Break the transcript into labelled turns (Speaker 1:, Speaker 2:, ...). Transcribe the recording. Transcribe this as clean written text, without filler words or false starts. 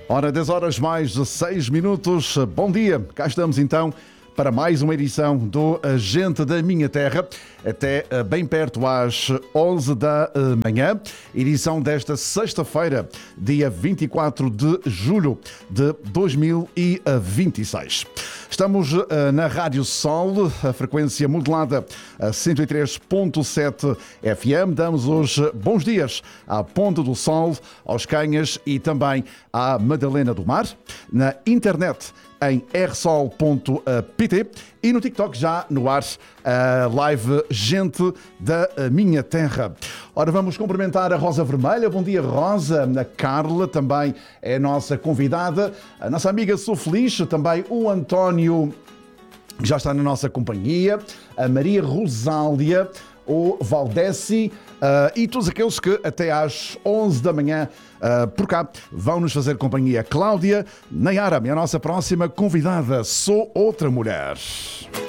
Speaker 1: Ora, 10 horas mais 6 minutos. Bom dia, cá estamos então para mais uma edição do Gente da Minha Terra, até bem perto às 11 da manhã, edição desta sexta-feira, dia 24 de julho de 2026. Estamos na Rádio Sol, a frequência modulada a 103.7 FM. Damos os bons dias à Ponta do Sol, aos Canhas e também à Madalena do Mar. Na internet, em rsol.pt e no TikTok já no ar a live Gente da Minha Terra. Ora, vamos cumprimentar a Rosa Vermelha. Bom dia, Rosa. A Carla também é a nossa convidada. A nossa amiga Sou Feliz, também o António, que já está na nossa companhia. A Maria Rosália, o Valdeci e todos aqueles que até às 11 da manhã por cá vão nos fazer companhia. Cláudia Nayara, a nossa próxima convidada. Sou outra mulher.